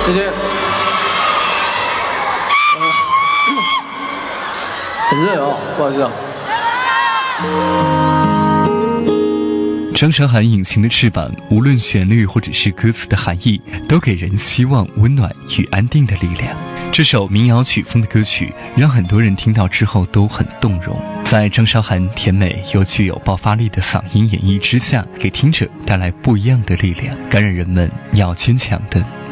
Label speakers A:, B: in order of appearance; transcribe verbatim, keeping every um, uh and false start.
A: 谢谢。很热哦，不好意思啊。
B: 张韶涵隐形的翅膀，无论旋律或者是歌词的含义，都给人希望、温暖与安定的力量。这首民谣曲风的歌曲，让很多人听到之后都很动容。在张韶涵甜美又具有爆发力的嗓音演绎之下，给听者带来不一样的力量，感染人们要坚强的